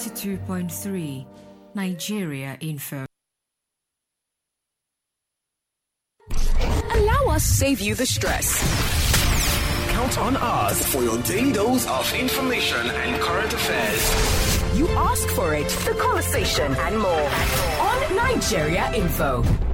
92.3 Nigeria Info. Allow us to save you the stress. Count on us for your daily dose of information and current affairs. You ask for it, the conversation, and more on Nigeria Info.